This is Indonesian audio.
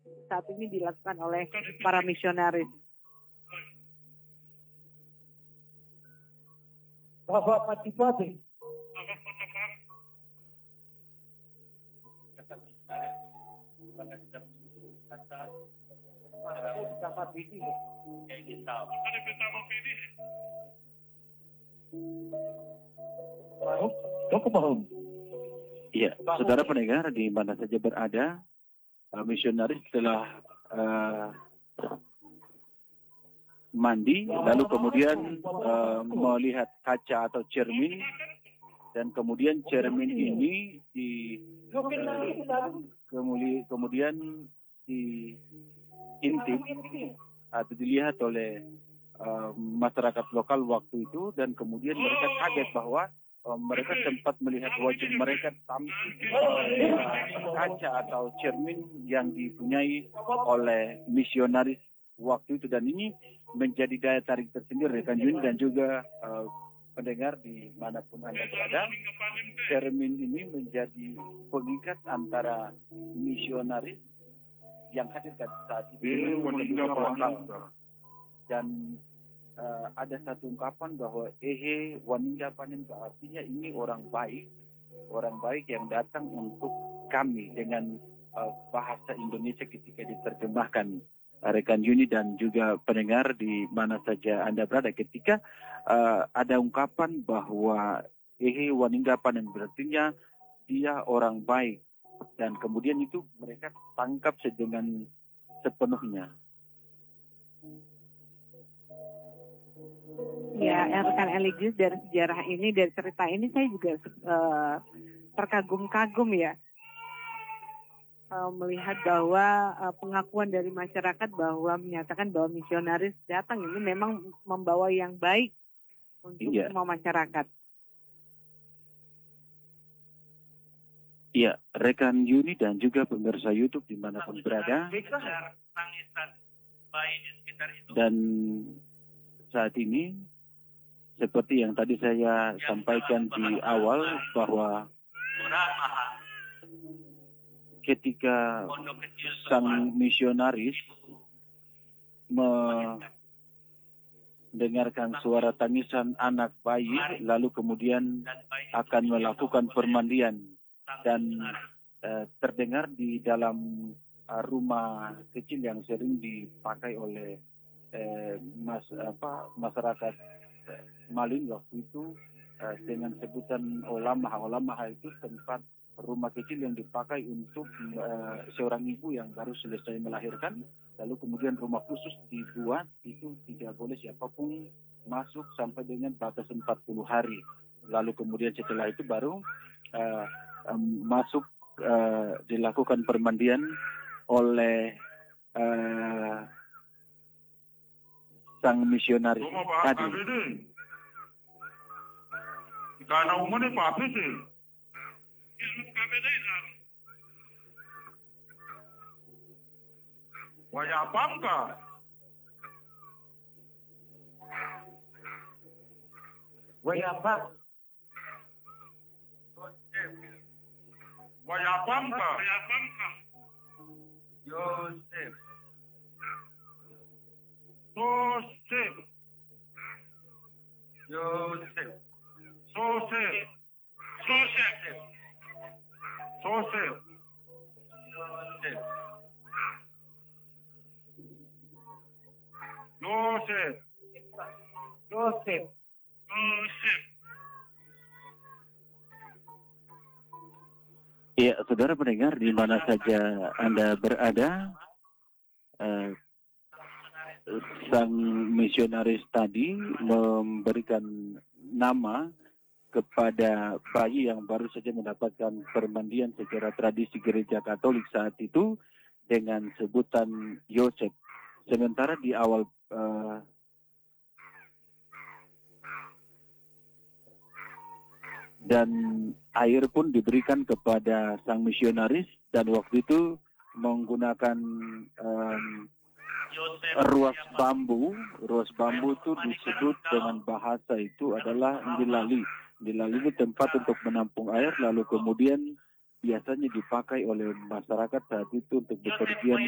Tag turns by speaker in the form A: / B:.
A: saat ini dilakukan oleh para misionaris.
B: Bapak Pati-Pati.
C: Iya, saudara pendengar di mana saja berada, misionaris telah mandi, lalu kemudian melihat kaca atau cermin, dan kemudian cermin ini kemudian diintip atau dilihat oleh masyarakat lokal waktu itu, dan kemudian mereka kaget bahwa mereka sempat melihat wajah mereka tampil kaca atau cermin yang dipunyai oleh misionaris waktu itu, dan ini menjadi daya tarik tersendiri rekan Yuni dan juga pendengar dimanapun Anda berada. Cermin ini menjadi pengikat antara misionaris yang hadir saat itu dan ada satu ungkapan bahwa ehe wanita panen, artinya ini orang baik yang datang untuk kami, dengan bahasa Indonesia ketika diterjemahkan rekan Yuni dan juga pendengar di mana saja Anda berada. Ketika ada ungkapan bahwa ehe wanita panen, berartinya dia orang baik, dan kemudian itu mereka tangkap dengan sepenuhnya.
A: Ya, rekan Eligius, dari sejarah ini, dari cerita ini saya juga terkagum-kagum ya. Melihat bahwa pengakuan dari masyarakat bahwa menyatakan bahwa misionaris datang ini memang membawa yang baik untuk semua masyarakat.
C: Iya, rekan Yuni dan juga pemirsa YouTube dimanapun berada. Dan saat ini, seperti yang tadi saya sampaikan di awal, bahwa ketika sang misionaris mendengarkan suara tangisan anak bayi, lalu kemudian akan melakukan permandian, dan terdengar di dalam rumah kecil yang sering dipakai oleh masyarakat Malin waktu itu, dengan sebutan olamaha itu tempat rumah kecil yang dipakai untuk seorang ibu yang baru selesai melahirkan, lalu kemudian rumah khusus dibuat, itu tidak boleh siapapun masuk sampai dengan batas 40 hari, lalu kemudian setelah itu baru masuk, dilakukan permandian oleh sang misionaris tadi.
B: Karena umumnya Pak sih. Waya Pamka. Waya Pam. Waya Pamka. Yosef. Joseph. Joseph. Joseph. Joseph. Joseph. Joseph. Joseph. Joseph.
C: Ya, saudara pendengar di mana saja Anda berada, sang misionaris tadi memberikan nama kepada bayi yang baru saja mendapatkan permandian secara tradisi gereja Katolik saat itu dengan sebutan Yosef. Sementara di awal dan air pun diberikan kepada sang misionaris, dan waktu itu menggunakan ruas bambu. Ruas bambu itu disebut dengan bahasa itu adalah ndilali. Ndilali itu tempat untuk menampung air, lalu kemudian biasanya dipakai oleh masyarakat saat itu untuk bepergian